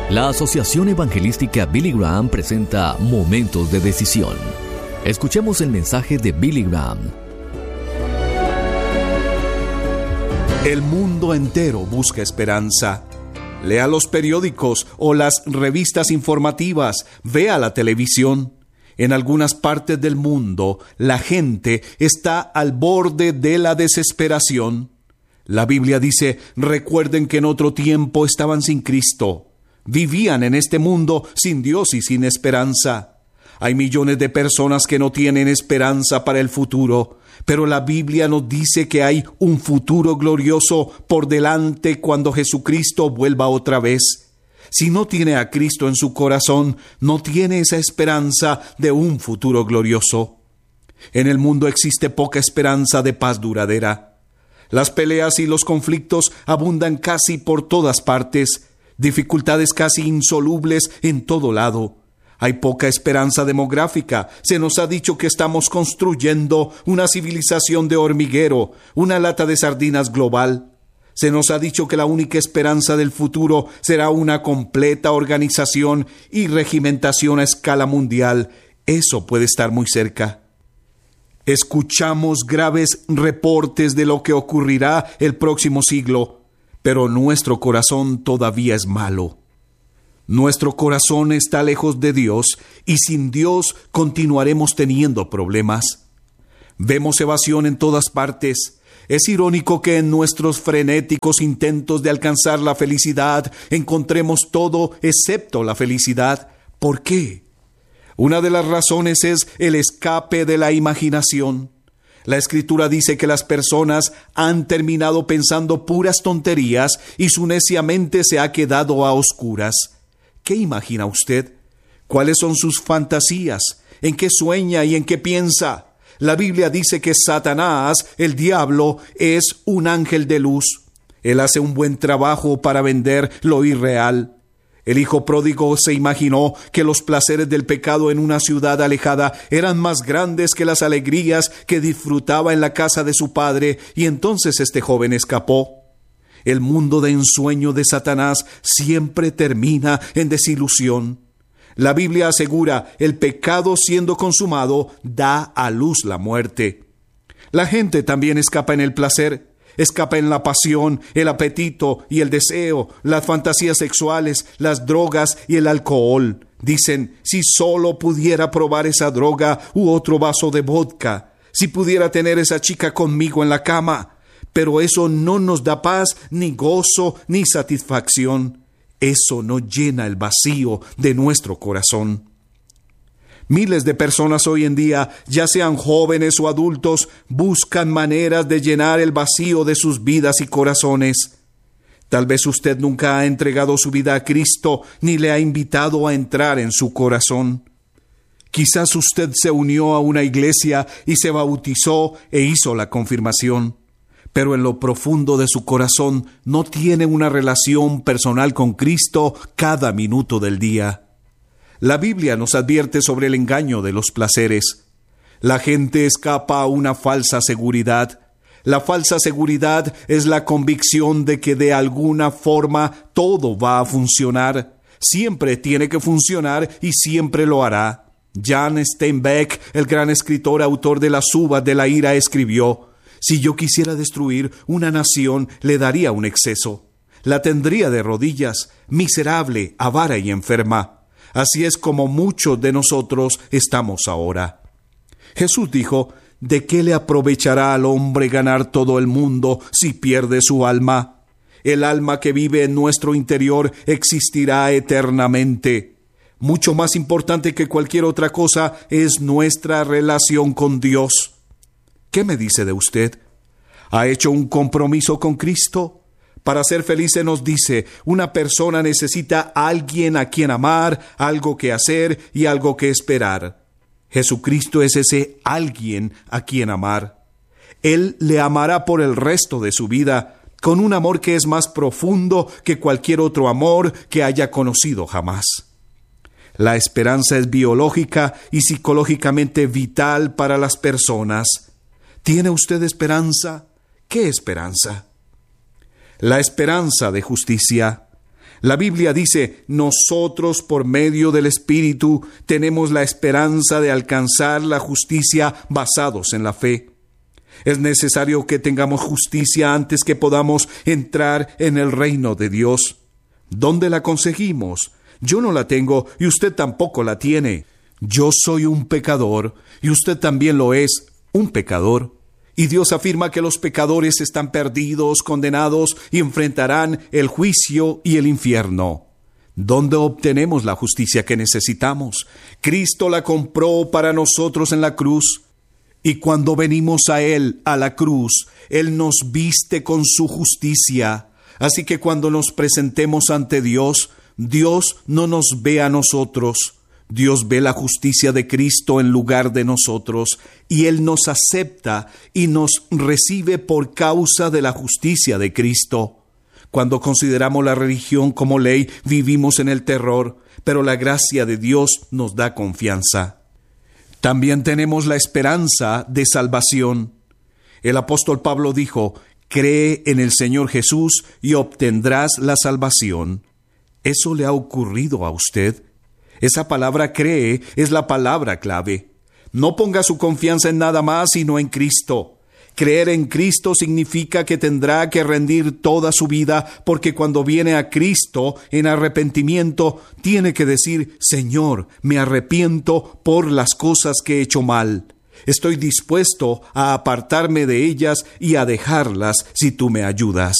La Asociación Evangelística Billy Graham presenta Momentos de Decisión. Escuchemos el mensaje de Billy Graham. El mundo entero busca esperanza. Lea los periódicos o las revistas informativas, vea la televisión. En algunas partes del mundo, la gente está al borde de la desesperación. La Biblia dice: recuerden que en otro tiempo estaban sin Cristo. Vivían en este mundo sin Dios y sin esperanza. Hay millones de personas que no tienen esperanza para el futuro, pero la Biblia nos dice que hay un futuro glorioso por delante cuando Jesucristo vuelva otra vez. Si no tiene a Cristo en su corazón, no tiene esa esperanza de un futuro glorioso. En el mundo existe poca esperanza de paz duradera. Las peleas y los conflictos abundan casi por todas partes, dificultades casi insolubles en todo lado. Hay poca esperanza demográfica. Se nos ha dicho que estamos construyendo una civilización de hormiguero, una lata de sardinas global. Se nos ha dicho que la única esperanza del futuro será una completa organización y regimentación a escala mundial. Eso puede estar muy cerca. Escuchamos graves reportes de lo que ocurrirá el próximo siglo, pero nuestro corazón todavía es malo. Nuestro corazón está lejos de Dios y sin Dios continuaremos teniendo problemas. Vemos evasión en todas partes. Es irónico que en nuestros frenéticos intentos de alcanzar la felicidad encontremos todo excepto la felicidad. ¿Por qué? Una de las razones es el escape de la imaginación. La Escritura dice que las personas han terminado pensando puras tonterías y su necia mente se ha quedado a oscuras. ¿Qué imagina usted? ¿Cuáles son sus fantasías? ¿En qué sueña y en qué piensa? La Biblia dice que Satanás, el diablo, es un ángel de luz. Él hace un buen trabajo para vender lo irreal. El hijo pródigo se imaginó que los placeres del pecado en una ciudad alejada eran más grandes que las alegrías que disfrutaba en la casa de su padre, y entonces este joven escapó. El mundo de ensueño de Satanás siempre termina en desilusión. La Biblia asegura: el pecado siendo consumado da a luz la muerte. La gente también escapa en el placer. Escapa en la pasión, el apetito y el deseo, las fantasías sexuales, las drogas y el alcohol. Dicen: si solo pudiera probar esa droga u otro vaso de vodka, si pudiera tener esa chica conmigo en la cama. Pero eso no nos da paz, ni gozo, ni satisfacción. Eso no llena el vacío de nuestro corazón. Miles de personas hoy en día, ya sean jóvenes o adultos, buscan maneras de llenar el vacío de sus vidas y corazones. Tal vez usted nunca ha entregado su vida a Cristo, ni le ha invitado a entrar en su corazón. Quizás usted se unió a una iglesia y se bautizó e hizo la confirmación, pero en lo profundo de su corazón no tiene una relación personal con Cristo cada minuto del día. La Biblia nos advierte sobre el engaño de los placeres. La gente escapa a una falsa seguridad. La falsa seguridad es la convicción de que de alguna forma todo va a funcionar. Siempre tiene que funcionar y siempre lo hará. Jan Steinbeck, el gran escritor, autor de Las uvas de la ira, escribió: si yo quisiera destruir una nación, le daría un exceso. La tendría de rodillas, miserable, avara y enferma. Así es como muchos de nosotros estamos ahora. Jesús dijo: ¿de qué le aprovechará al hombre ganar todo el mundo si pierde su alma? El alma que vive en nuestro interior existirá eternamente. Mucho más importante que cualquier otra cosa es nuestra relación con Dios. ¿Qué me dice de usted? ¿Ha hecho un compromiso con Cristo? Para ser feliz, se nos dice, una persona necesita a alguien a quien amar, algo que hacer y algo que esperar. Jesucristo es ese alguien a quien amar. Él le amará por el resto de su vida, con un amor que es más profundo que cualquier otro amor que haya conocido jamás. La esperanza es biológica y psicológicamente vital para las personas. ¿Tiene usted esperanza? ¿Qué esperanza? La esperanza de justicia. La Biblia dice, nosotros por medio del Espíritu tenemos la esperanza de alcanzar la justicia basados en la fe. Es necesario que tengamos justicia antes que podamos entrar en el reino de Dios. ¿Dónde la conseguimos? Yo no la tengo y usted tampoco la tiene. Yo soy un pecador y usted también lo es, un pecador. Y Dios afirma que los pecadores están perdidos, condenados y enfrentarán el juicio y el infierno. ¿Dónde obtenemos la justicia que necesitamos? Cristo la compró para nosotros en la cruz. Y cuando venimos a Él, a la cruz, Él nos viste con su justicia. Así que cuando nos presentemos ante Dios, Dios no nos ve a nosotros. Dios ve la justicia de Cristo en lugar de nosotros, y Él nos acepta y nos recibe por causa de la justicia de Cristo. Cuando consideramos la religión como ley, vivimos en el terror, pero la gracia de Dios nos da confianza. También tenemos la esperanza de salvación. El apóstol Pablo dijo, cree en el Señor Jesús y obtendrás la salvación. ¿Eso le ha ocurrido a usted? Esa palabra cree es la palabra clave. No ponga su confianza en nada más sino en Cristo. Creer en Cristo significa que tendrá que rendir toda su vida, porque cuando viene a Cristo en arrepentimiento, tiene que decir, Señor, me arrepiento por las cosas que he hecho mal. Estoy dispuesto a apartarme de ellas y a dejarlas si tú me ayudas.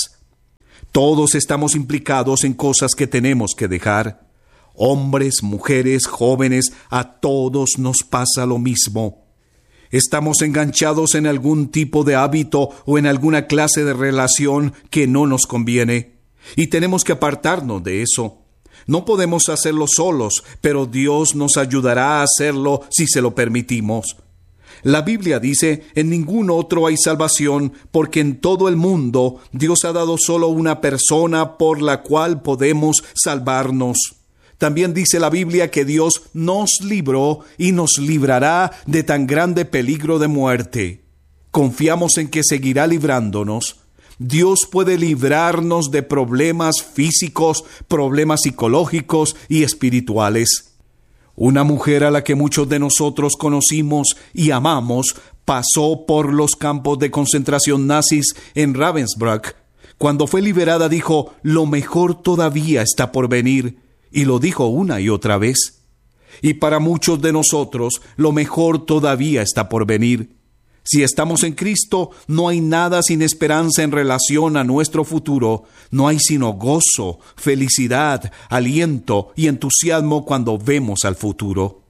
Todos estamos implicados en cosas que tenemos que dejar. Hombres, mujeres, jóvenes, a todos nos pasa lo mismo. Estamos enganchados en algún tipo de hábito o en alguna clase de relación que no nos conviene, y tenemos que apartarnos de eso. No podemos hacerlo solos, pero Dios nos ayudará a hacerlo si se lo permitimos. La Biblia dice, en ningún otro hay salvación, porque en todo el mundo Dios ha dado solo una persona por la cual podemos salvarnos. También dice la Biblia que Dios nos libró y nos librará de tan grande peligro de muerte. Confiamos en que seguirá librándonos. Dios puede librarnos de problemas físicos, problemas psicológicos y espirituales. Una mujer a la que muchos de nosotros conocimos y amamos pasó por los campos de concentración nazis en Ravensbrück. Cuando fue liberada dijo, lo mejor todavía está por venir. Y lo dijo una y otra vez. Y para muchos de nosotros, lo mejor todavía está por venir. Si estamos en Cristo, no hay nada sin esperanza en relación a nuestro futuro. No hay sino gozo, felicidad, aliento y entusiasmo cuando vemos al futuro.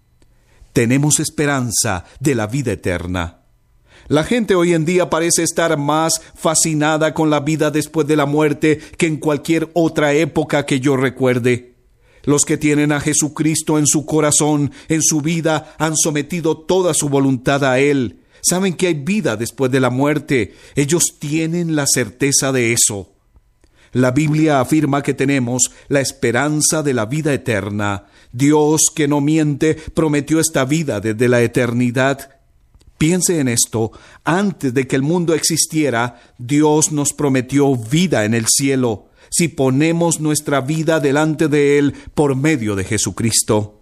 Tenemos esperanza de la vida eterna. La gente hoy en día parece estar más fascinada con la vida después de la muerte que en cualquier otra época que yo recuerde. Los que tienen a Jesucristo en su corazón, en su vida, han sometido toda su voluntad a Él. Saben que hay vida después de la muerte. Ellos tienen la certeza de eso. La Biblia afirma que tenemos la esperanza de la vida eterna. Dios, que no miente, prometió esta vida desde la eternidad. Piense en esto, antes de que el mundo existiera, Dios nos prometió vida en el cielo, si ponemos nuestra vida delante de Él por medio de Jesucristo.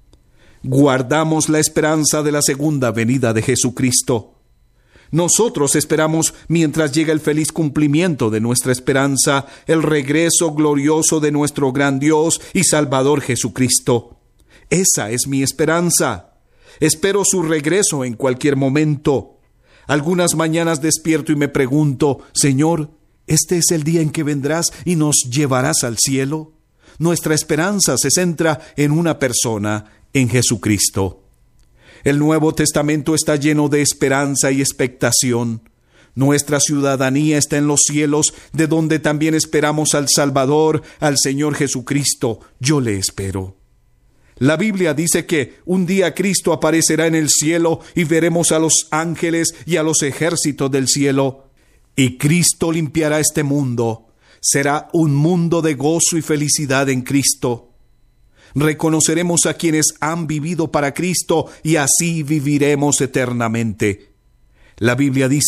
Guardamos la esperanza de la segunda venida de Jesucristo. Nosotros esperamos, mientras llega el feliz cumplimiento de nuestra esperanza, el regreso glorioso de nuestro gran Dios y Salvador Jesucristo. Esa es mi esperanza. Espero su regreso en cualquier momento. Algunas mañanas despierto y me pregunto, Señor, ¿este es el día en que vendrás y nos llevarás al cielo? Nuestra esperanza se centra en una persona, en Jesucristo. El Nuevo Testamento está lleno de esperanza y expectación. Nuestra ciudadanía está en los cielos, de donde también esperamos al Salvador, al Señor Jesucristo. Yo le espero. La Biblia dice que un día Cristo aparecerá en el cielo y veremos a los ángeles y a los ejércitos del cielo. Y Cristo limpiará este mundo. Será un mundo de gozo y felicidad en Cristo. Reconoceremos a quienes han vivido para Cristo y así viviremos eternamente. La Biblia dice,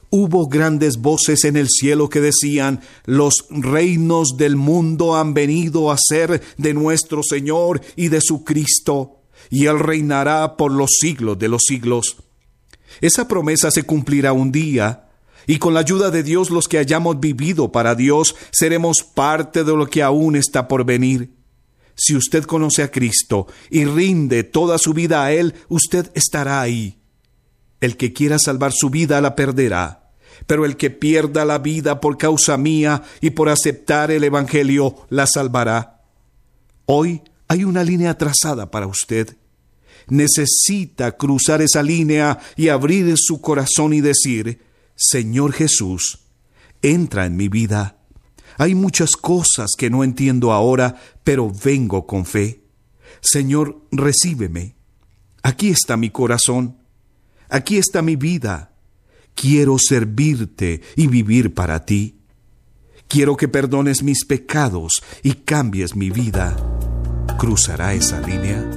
Hubo grandes voces en el cielo que decían: los reinos del mundo han venido a ser de nuestro Señor y de su Cristo, y Él reinará por los siglos de los siglos. Esa promesa se cumplirá un día, y con la ayuda de Dios, los que hayamos vivido para Dios, seremos parte de lo que aún está por venir. Si usted conoce a Cristo y rinde toda su vida a Él, usted estará ahí. El que quiera salvar su vida la perderá, pero el que pierda la vida por causa mía y por aceptar el Evangelio la salvará. Hoy hay una línea trazada para usted. Necesita cruzar esa línea y abrir su corazón y decir: Señor Jesús, entra en mi vida. Hay muchas cosas que no entiendo ahora, pero vengo con fe. Señor, recíbeme. Aquí está mi corazón. Aquí está mi vida. Quiero servirte y vivir para ti. Quiero que perdones mis pecados y cambies mi vida. ¿Cruzará esa línea?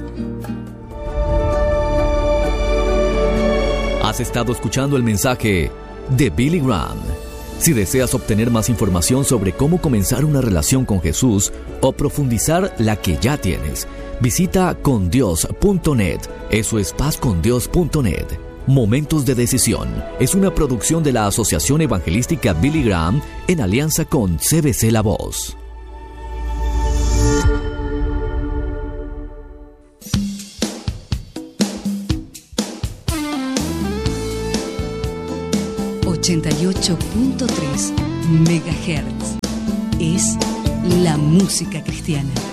Has estado escuchando el mensaje de Billy Graham. Si deseas obtener más información sobre cómo comenzar una relación con Jesús o profundizar la que ya tienes, visita condios.net. Eso es pazcondios.net. Momentos de Decisión es una producción de la Asociación Evangelística Billy Graham en alianza con CBC La Voz. ...88.3 MHz... es la música cristiana.